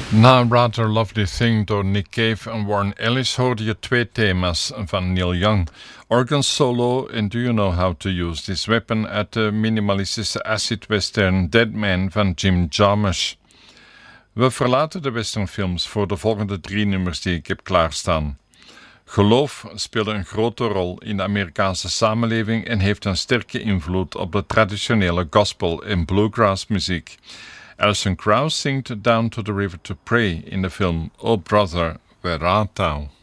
Na Rather Lovely Thing door Nick Cave en Warren Ellis hoorde je twee thema's van Neil Young. Organ solo in Do You Know How to Use This Weapon uit de minimalistische acid western Dead Man van Jim Jarmusch. We verlaten de westernfilms voor de volgende 3 nummers die ik heb klaarstaan. Geloof speelde een grote rol in de Amerikaanse samenleving en heeft een sterke invloed op de traditionele gospel- en bluegrass muziek. Alison Krauss zingt Down to the River to Pray in de film Oh Brother, Where Art Thou?